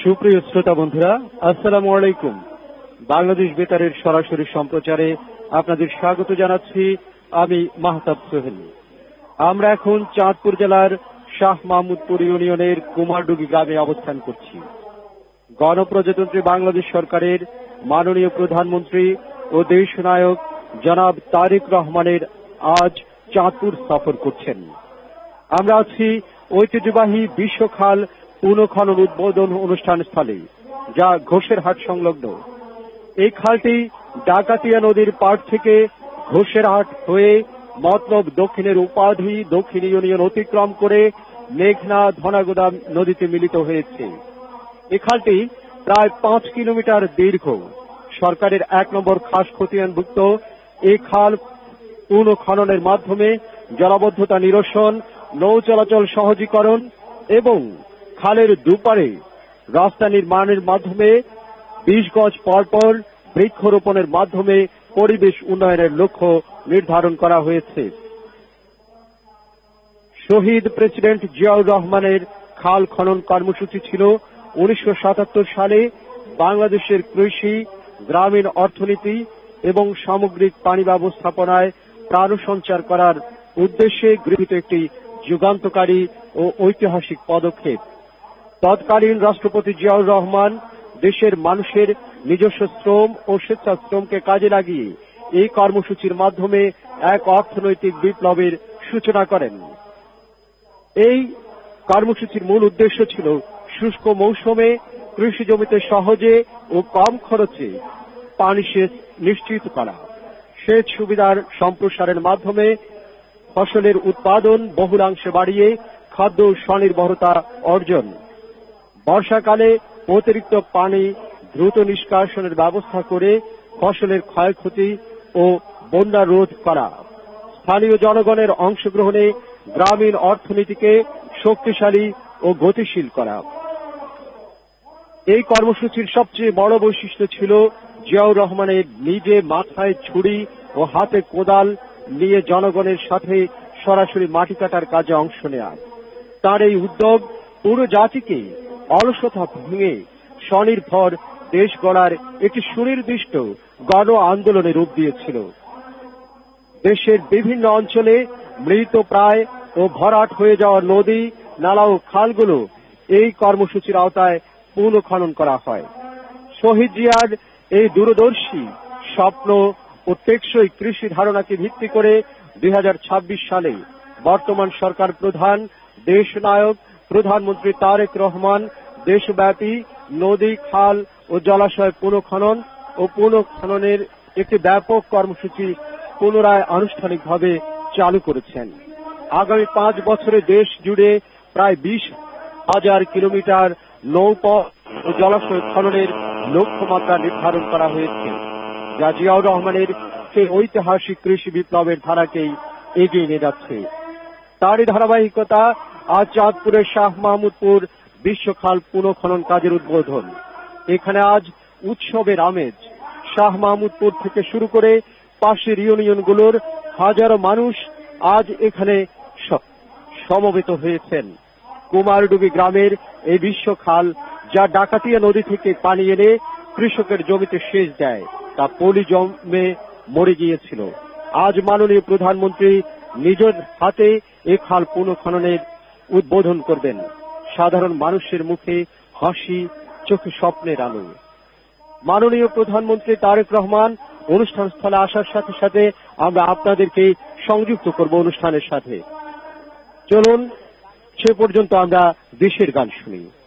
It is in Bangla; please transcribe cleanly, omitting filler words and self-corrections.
সুপ্রিয় শ্রোতা বন্ধুরা, আসসালামু আলাইকুম। বাংলাদেশ বেতারের সরাসরি সম্প্রচারে আপনাদের স্বাগত জানাচ্ছি আমি মাহতাব সোহেল। আমরা এখন চাঁদপুর জেলার শাহ মাহমুদপুর ইউনিয়নের কুমারডুগি গ্রামে অবস্থান করছি। গণপ্রজাতন্ত্রী বাংলাদেশ সরকারের মাননীয় প্রধানমন্ত্রী ও দেশনায়ক জনাব তারেক রহমানের আজ চাঁদপুর সফর করছেন। আমরা আছি ঐতিহ্যবাহী বিশ্বখাল পুনঃখনন উদ্বোধন অনুষ্ঠান স্থলে, যা ঘোষেরহাট সংলগ্ন। এই খালটি ডাকাতিয়া নদীর পাড় থেকে ঘোষেরহাট হয়ে মতলব দক্ষিণের উপাধি দক্ষিণ ইউনিয়ন অতিক্রম করে মেঘনা ধনাগোদাম নদীতে মিলিত হয়েছে। এই খালটি প্রায় 5 কিলোমিটার দীর্ঘ। সরকারের 1 নম্বর খাস খতিয়ানভুক্ত এই খাল পুনঃখননের মাধ্যমে জলাবদ্ধতা নিরসন, নৌ চলাচল সহজীকরণ এবং খালের দুপারে রাস্তা নির্মাণের মাধ্যমে 20 গজ পরপর বৃক্ষরোপণের মাধ্যমে পরিবেশ উন্নয়নের লক্ষ্য নির্ধারণ করা হয়েছে। শহীদ প্রেসিডেন্ট জিয়াউর রহমানের খাল খনন কর্মসূচি ছিল 1977 সালে বাংলাদেশের কৃষি, গ্রামীণ অর্থনীতি এবং সামগ্রিক পানি ব্যবস্থাপনায় প্রাণ সঞ্চার করার উদ্দেশ্যে গৃহীত একটি যুগান্তকারী ও ঐতিহাসিক পদক্ষেপ। তৎকালীন রাষ্ট্রপতি জিয়াউর রহমান দেশের মানুষের নিজস্ব শ্রম ও স্বেচ্ছাশ্রমকে কাজে লাগিয়ে এই কর্মসূচির মাধ্যমে এক অর্থনৈতিক বিপ্লবের সূচনা করেন। এই কর্মসূচির মূল উদ্দেশ্য ছিল শুষ্ক মৌসুমে কৃষি জমিতে সহজে ও কম খরচে পানি সেচ নিশ্চিত করা, সেচ সুবিধার সম্প্রসারের মাধ্যমে ফসলের উৎপাদন বহুলাংশে বাড়িয়ে খাদ্য স্বনির্ভরতা অর্জন, বর্ষাকালে অতিরিক্ত পানি দ্রুত নিষ্কাশনের ব্যবস্থা করে ফসলের ক্ষয়ক্ষতি ও বন্যা রোধ করা, স্থানীয় জনগণের অংশগ্রহণে গ্রামীণ অর্থনীতিকে শক্তিশালী ও গতিশীল করা। এই কর্মসূচির সবচেয়ে বড় বৈশিষ্ট্য ছিল জিয়াউর রহমানের নিজে মাথায় ছুরি ও হাতে কোদাল নিয়ে জনগণের সাথে সরাসরি মাটি কাটার কাজে অংশ নেয়া। তার এই উদ্যোগ পুরো জাতিকে অলসতা ভেঙে স্বনির্ভর দেশ গড়ার একটি সুনির্দিষ্ট গণ আন্দোলনের রূপ দিয়েছিল। দেশের বিভিন্ন অঞ্চলে মৃত প্রায় ও ভরাট হয়ে যাওয়া নদী, নালা ও খালগুলো এই কর্মসূচির আওতায় পুনঃখনন করা হয়। শহীদ জিয়ার এই দূরদর্শী স্বপ্ন ও টেকসই কৃষি ধারণাকে ভিত্তি করে 2026 সালে বর্তমান সরকার প্রধান দেশনায়ক প্রধানমন্ত্রী তারেক রহমান দেশব্যাপী নদী, খাল ও জলাশয় পুনঃখনন ও পুনঃখননের একটি ব্যাপক কর্মসূচি পুনরায় আনুষ্ঠানিকভাবে চালু করেছেন। আগামী 5 বছরে দেশ জুড়ে প্রায় 20,000 কিলোমিটার নৌপথ ও জলাশয় খননের লক্ষ্যমাত্রা নির্ধারণ করা হয়েছে, যা জিয়াউর রহমানের সেই ঐতিহাসিক কৃষি বিপ্লবের ধারাকেই এগিয়ে নিয়ে যাচ্ছে। তারই ধারাবাহিকতা আজ চাঁদপুরের শাহ মাহমুদপুর বিশ্বখাল পুনঃখনন কাজের উদ্বোধন। এখানে আজ উৎসবের আমেজ। শাহ মাহমুদপুর থেকে শুরু করে পাশের ইউনিয়নগুলোর হাজারো মানুষ আজ এখানে সমবেত হয়েছেন। কুমারডুগি গ্রামের এই বিশ্বখাল, যা ডাকাতিয়া নদী থেকে পানি এনে কৃষকের জমিতে সেচ দেয়, তা পলি জমে মরে গিয়েছিল। আজ মাননীয় প্রধানমন্ত্রী নিজের হাতে এই খাল পুনঃখননের উদ্বোধন করবেন। সাধারণ মানুষের মুখে হাসি, চোখে স্বপ্নের আলো। মাননীয় প্রধানমন্ত্রী তারেক রহমান অনুষ্ঠান স্থলে আসার সাথে সাথে আমরা আপনাদেরকে সংযুক্ত করব অনুষ্ঠানের সাথে। চলুন সে পর্যন্ত আমরা দেশের গান শুনি।